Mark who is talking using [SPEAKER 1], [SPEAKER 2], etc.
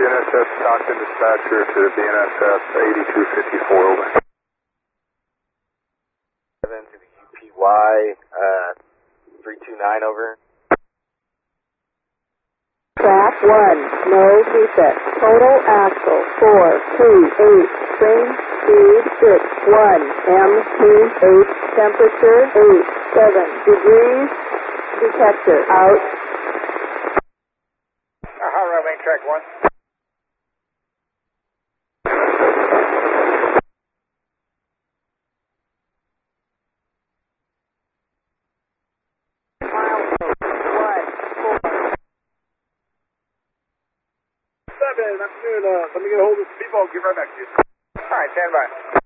[SPEAKER 1] BNSF Stockton dispatcher to BNSF 8254, over.
[SPEAKER 2] 7 to the UPY 329, over.
[SPEAKER 3] Track 1, no reset. Total axle 428. Train speed 61. MT8. Temperature 87 degrees. Detector out.
[SPEAKER 2] Hot rod main track 1.
[SPEAKER 1] I'm going to let me get a hold of some people. I'll get right back to you.
[SPEAKER 2] All right, stand by.